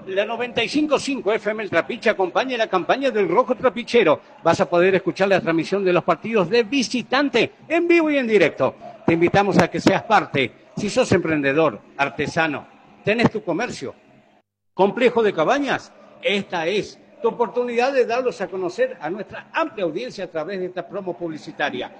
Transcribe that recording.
La 95.5 FM El Trapiche acompaña la campaña del Rojo Trapichero. Vas a poder escuchar la transmisión de los partidos de visitante en vivo y en directo. Te invitamos a que seas parte. Si sos emprendedor, artesano, tenés tu comercio, complejo de cabañas, esta es tu oportunidad de darlos a conocer a nuestra amplia audiencia a través de esta promo publicitaria.